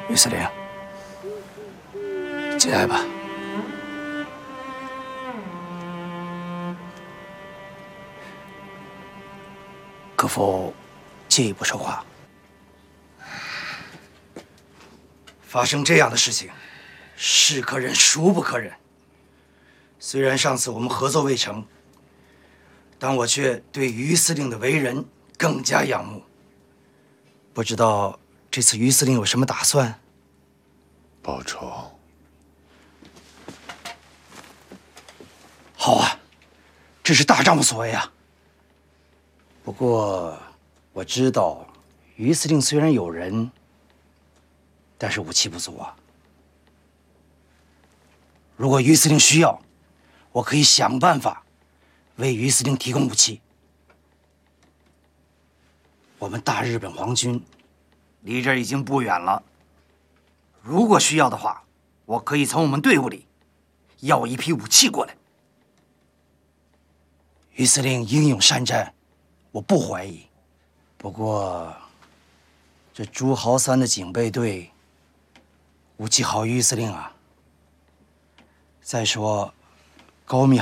于司令，进来吧。可否借一步说话？发生这样的事情，是可忍，孰不可忍。虽然上次我们合作未成，但我却对于司令的为人更加仰慕。不知道这次于司令有什么打算？ 报仇。 好啊，这是大丈夫所为啊。不过我知道，于司令虽然有人，但是武器不足啊。如果于司令需要，我可以想办法为于司令提供武器。我们大日本皇军离这儿已经不远了，如果需要的话，我可以从我们队伍里要一批武器过来。于司令英勇善战，我不怀疑。不过，这朱豪三的警备队武器好于于司令啊。再说，高密